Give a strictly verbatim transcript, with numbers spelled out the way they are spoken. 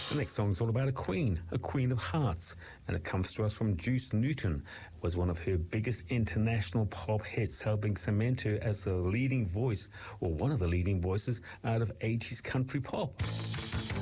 The next song's all about a queen, a queen of hearts, and it comes to us from Juice Newton. It was one of her biggest international pop hits, helping cement her as the leading voice, or one of the leading voices, out of eighties country pop.